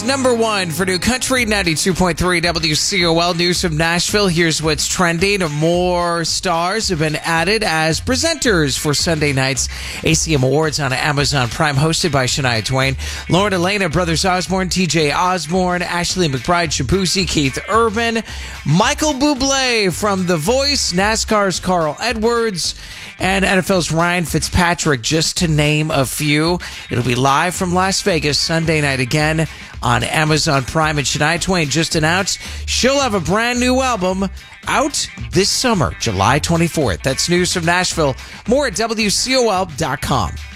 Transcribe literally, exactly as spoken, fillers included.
number one for New Country, ninety-two point three W C O L. News from Nashville. Here's what's trending. More stars have been added as presenters for Sunday night's A C M Awards on Amazon Prime, hosted by Shania Twain, Lauren Elena, Brothers Osborne, T J Osborne, Ashley McBride, Shabuzi, Keith Urban, Michael Bublé from The Voice, NASCAR's Carl Edwards, and N F L's Ryan Fitzpatrick, just to name a few. It'll be live from Las Vegas Sunday night again on Amazon Prime. And Shania Twain just announced she'll have a brand new album out this summer, July twenty-fourth. That's news from Nashville. More at W C O L dot com.